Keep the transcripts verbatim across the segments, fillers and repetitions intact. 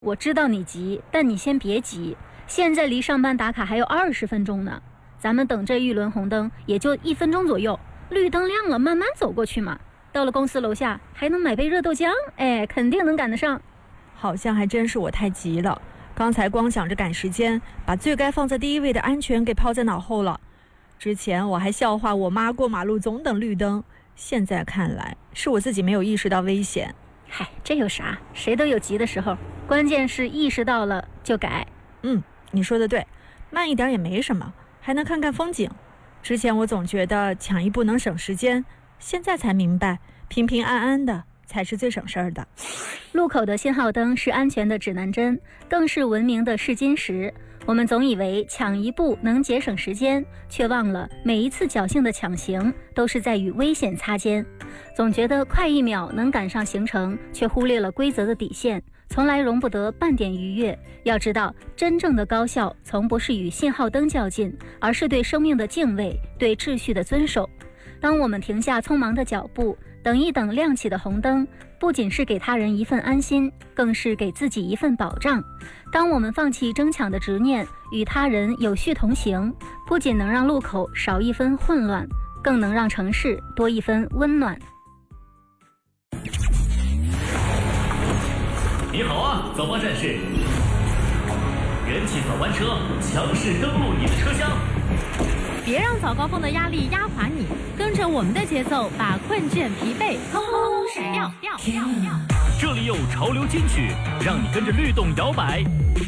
我知道你急，但你先别急，现在离上班打卡还有二十分钟呢。咱们等这一轮红灯也就一分钟左右，绿灯亮了，慢慢走过去嘛。到了公司楼下还能买杯热豆浆，哎，肯定能赶得上。 好像还真是我太急了，刚才光想着赶时间，把最该放在第一位的安全给抛在脑后了。之前我还笑话我妈过马路总等绿灯，现在看来是我自己没有意识到危险。 嗨，这有啥？谁都有急的时候，关键是意识到了就改。 嗯，你说的对，慢一点也没什么，还能看看风景。之前我总觉得抢一步能省时间，现在才明白平平安安的才是最省事儿的。 路口的信号灯是安全的指南针，更是文明的试金石。我们总以为抢一步能节省时间，却忘了每一次侥幸的抢行都是在与危险擦肩。总觉得快一秒能赶上行程，却忽略了规则的底线，从来容不得半点逾越。要知道，真正的高效从不是与信号灯较劲，而是对生命的敬畏，对秩序的遵守。当我们停下匆忙的脚步，等一等亮起的红灯，不仅是给他人一份安心，更是给自己一份保障。当我们放弃争抢的执念，与他人有序同行，不仅能让路口少一分混乱，更能让城市多一分温暖。 你好啊，早八战士！元气早班车强势登陆你的车厢。 别让早高峰的压力压垮你，跟着我们的节奏，把困倦疲惫通通甩掉掉掉掉。 这里有潮流金曲，让你跟着律动摇摆。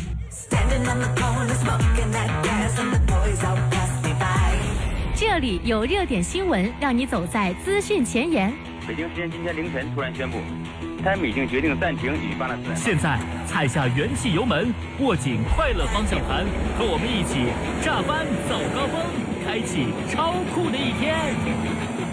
这里有热点新闻，让你走在资讯前沿。 北京时间今天凌晨突然宣布，他们已经决定暂停与巴勒斯坦。 现在踩下元气油门，握紧快乐方向盘，和我们一起炸翻早高峰，开启超酷的一天。